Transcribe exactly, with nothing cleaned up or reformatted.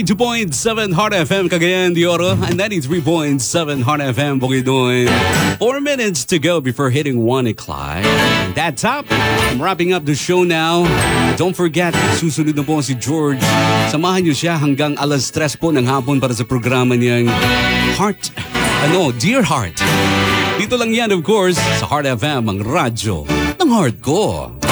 ninety-two point seven Heart F M Cagayan de Oro and ninety-three point seven Heart F M Bukidnon. Four minutes to go before hitting one o'clock. That's up. I'm wrapping up the show now. Don't forget, susunod na po si George. Samahan niyo siya hanggang alas tres po ng hapon para sa programa niyang Heart, ano, Dear Heart. Dito lang yan, of course, sa Heart F M, ang radyo ng heart ko.